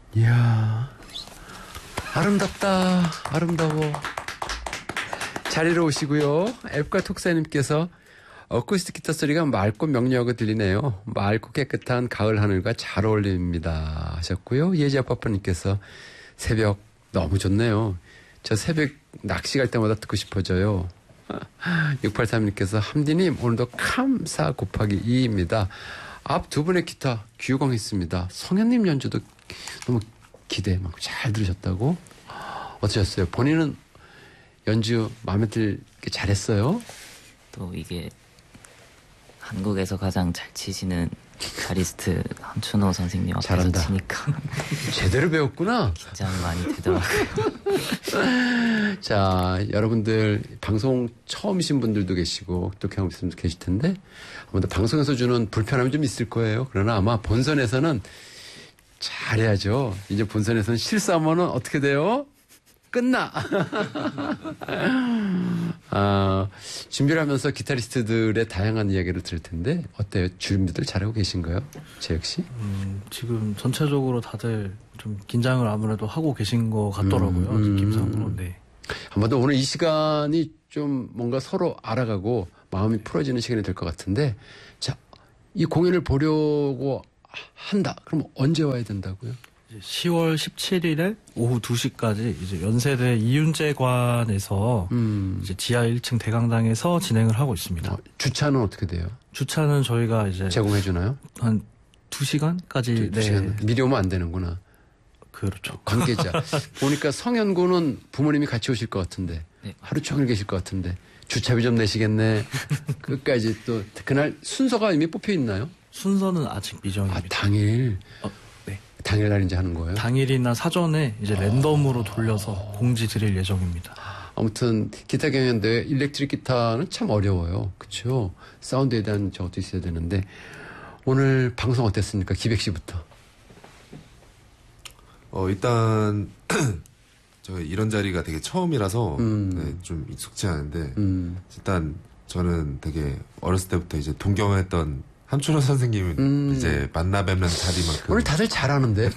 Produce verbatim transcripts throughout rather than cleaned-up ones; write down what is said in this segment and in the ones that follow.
이야, 아름답다. 아름다워. 자리로 오시고요. 앱과 톡사님께서 어쿠스틱 기타 소리가 맑고 명료하고 들리네요. 맑고 깨끗한 가을 하늘과 잘 어울립니다 하셨고요. 예지아빠빠님께서 새벽 너무 좋네요. 저 새벽 낚시 갈 때마다 듣고 싶어져요. 육팔삼님께서 함디님 오늘도 감사 곱하기 이입니다. 앞 두 분의 기타 귀호강했습니다. 성현님 연주도 너무 기대 막 잘 들으셨다고. 어떠셨어요? 본인은 연주 마음에 들게 잘했어요? 또 이게 한국에서 가장 잘 치시는 기타리스트 함춘호 선생님 앞에서 잘한다. 치니까 제대로 배웠구나. 긴장이 많이 되더라고요. 자, 여러분들 방송 처음이신 분들도 계시고 또 경험 있으신 분도 계실 텐데 아무래도 방송에서 주는 불편함이 좀 있을 거예요. 그러나 아마 본선에서는 잘해야죠. 이제 본선에서는 실수하면은 어떻게 돼요? 끝나. 아, 준비를 하면서 기타리스트들의 다양한 이야기를 들을 텐데 어때요? 준비들 잘하고 계신가요? 재혁 씨? 음, 지금 전체적으로 다들 좀 긴장을 아무래도 하고 계신 것 같더라고요. 음, 느낌상으로. 네. 아마도 오늘 이 시간이 좀 뭔가 서로 알아가고 마음이 풀어지는 시간이 될 것 같은데 자, 이 공연을 보려고 한다. 그럼 언제 와야 된다고요? 시월 십칠일에 오후 두 시까지 이제 연세대 이윤재관에서 음. 이제 지하 일 층 대강당에서 진행을 하고 있습니다. 어, 주차는 어떻게 돼요? 주차는 저희가 이제 제공해 주나요? 한 두 시간까지 두, 두 시간. 미리 오면 안 되는구나. 그렇죠. 관계자. 보니까 성현군은 부모님이 같이 오실 것 같은데 네. 하루 종일 계실 것 같은데 주차비 좀 내시겠네. 끝까지 또 그날 순서가 이미 뽑혀 있나요? 순서는 아직 미정입니다. 아, 당일. 어, 네. 당일날 이제 하는 거예요? 당일이나 사전에 이제 랜덤으로 돌려서 공지 드릴 예정입니다. 아무튼 기타 경연대 일렉트릭 기타는 참 어려워요. 그렇죠? 사운드에 대한 저것도 있어야 되는데 오늘 방송 어땠습니까? 기백 씨부터. 어, 일단 저 이런 자리가 되게 처음이라서 음. 네, 좀 익숙지 않은데 음. 일단 저는 되게 어렸을 때부터 이제 동경했던 함춘호 선생님을 음. 이제 만나 뵙는 자리만큼 오늘 다들 잘하는데.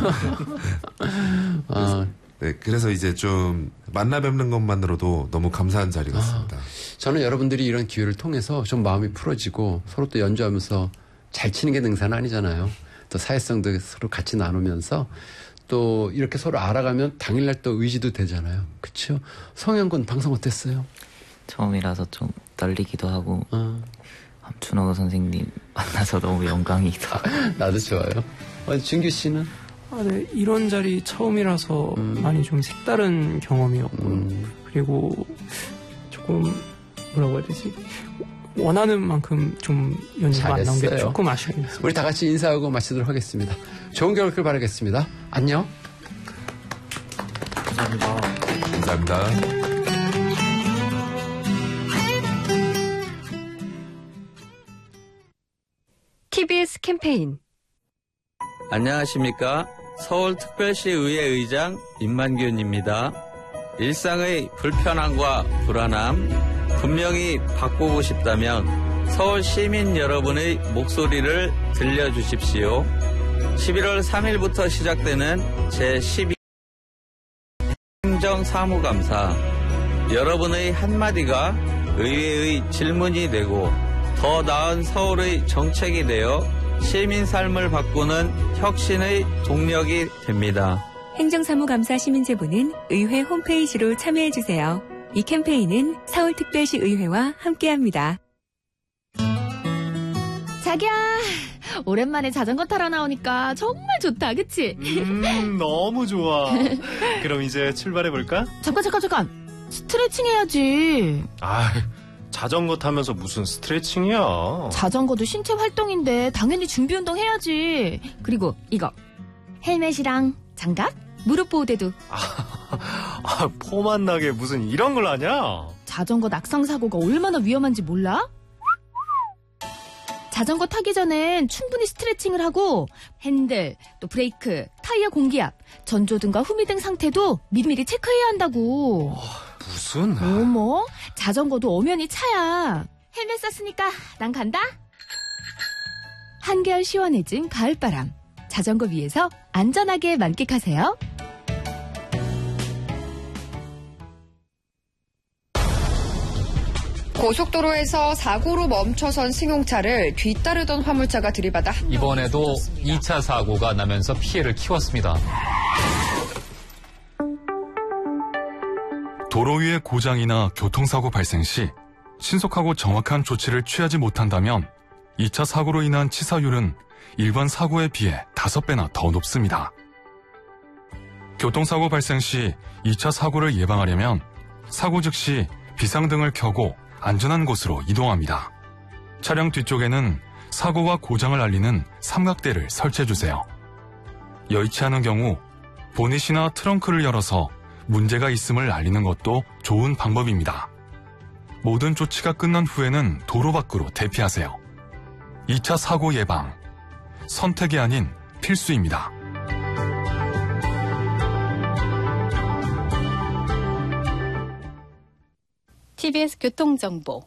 아, 네, 그래서 이제 좀 만나 뵙는 것만으로도 너무 감사한 자리 같습니다. 아, 저는 여러분들이 이런 기회를 통해서 좀 마음이 풀어지고 서로 또 연주하면서 잘 치는 게 능사는 아니잖아요. 또 사회성도 서로 같이 나누면서 또 이렇게 서로 알아가면 당일날 또 의지도 되잖아요. 그렇죠? 성현군 방송 어땠어요? 처음이라서 좀 떨리기도 하고 어. 함춘호 선생님 만나서 너무 영광이기도 하고 나도 좋아요. 어, 준규 씨는? 아, 네. 이런 자리 처음이라서 음. 많이 좀 색다른 경험이었고 음. 그리고 조금 뭐라고 해야 되지? 원하는 만큼 좀 연주가 안 나온 게 잘했어요. 조금 아쉬움이 있어요. 우리 다 같이 인사하고 마치도록 하겠습니다. 좋은 결과를 바라겠습니다. 안녕. 감사합니다. 감사합니다. 티비에스 캠페인 안녕하십니까. 서울특별시의회 의장 임만균입니다. 일상의 불편함과 불안함 분명히 바꾸고 싶다면 서울 시민 여러분의 목소리를 들려주십시오. 십일월 삼일부터 시작되는 제십이 행정사무감사 여러분의 한마디가 의회의 질문이 되고 더 나은 서울의 정책이 되어 시민 삶을 바꾸는 혁신의 동력이 됩니다. 행정사무감사 시민제보는 의회 홈페이지로 참여해주세요. 이 캠페인은 서울특별시 의회와 함께합니다. 자기야, 오랜만에 자전거 타러 나오니까 정말 좋다, 그치? 음, 너무 좋아. 그럼 이제 출발해볼까? 잠깐, 잠깐, 잠깐. 스트레칭 해야지. 아, 자전거 타면서 무슨 스트레칭이야. 자전거도 신체 활동인데 당연히 준비 운동 해야지. 그리고 이거 헬멧이랑 장갑, 무릎 보호대도. 아, 폼 안 나게 무슨 이런 걸 하냐? 자전거 낙상 사고가 얼마나 위험한지 몰라? 자전거 타기 전엔 충분히 스트레칭을 하고 핸들, 또 브레이크, 타이어 공기압, 전조등과 후미등 상태도 미리미리 체크해야 한다고. 어, 무슨? 어머, 자전거도 엄연히 차야. 헬멧 썼으니까 난 간다. 한결 시원해진 가을바람. 자전거 위에서 안전하게 만끽하세요. 고속도로에서 사고로 멈춰선 승용차를 뒤따르던 화물차가 들이받아 이번에도 이 차 사고가 나면서 피해를 키웠습니다. 도로 위의 고장이나 교통사고 발생 시 신속하고 정확한 조치를 취하지 못한다면 이 차 사고로 인한 치사율은 일반 사고에 비해 다섯 배나 더 높습니다. 교통사고 발생 시 이 차 사고를 예방하려면 사고 즉시 비상등을 켜고 안전한 곳으로 이동합니다. 차량 뒤쪽에는 사고와 고장을 알리는 삼각대를 설치해주세요. 여의치 않은 경우 보닛이나 트렁크를 열어서 문제가 있음을 알리는 것도 좋은 방법입니다. 모든 조치가 끝난 후에는 도로 밖으로 대피하세요. 이 차 사고 예방, 선택이 아닌 필수입니다. 티비에스 교통정보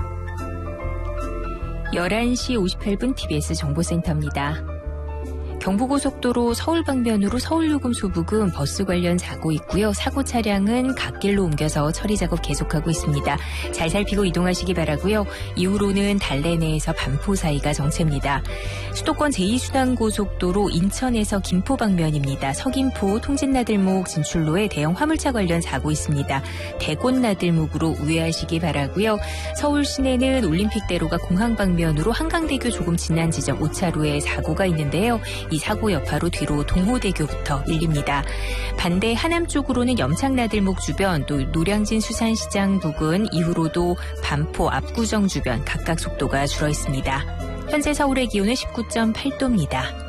열한 시 오십팔 분 티비에스 정보센터입니다. 경부고속도로 서울 방면으로 서울요금소 부근 버스 관련 사고 있고요. 사고 차량은 갓길로 옮겨서 처리 작업 계속하고 있습니다. 잘 살피고 이동하시기 바라고요. 이후로는 달래내에서 반포 사이가 정체입니다. 수도권 제이 순환고속도로 인천에서 김포 방면입니다. 서김포 통진나들목 진출로에 대형 화물차 관련 사고 있습니다. 대곤나들목으로 우회하시기 바라고요. 서울 시내는 올림픽대로가 공항 방면으로 한강대교 조금 지난 지점 오 차로에 사고가 있는데요. 이 사고 여파로 뒤로 동호대교부터 밀립니다. 반대 하남 쪽으로는 염창나들목 주변 또 노량진 수산시장 부근 이후로도 반포 압구정 주변 각각 속도가 줄어 있습니다. 현재 서울의 기온은 십구 점 팔 도입니다.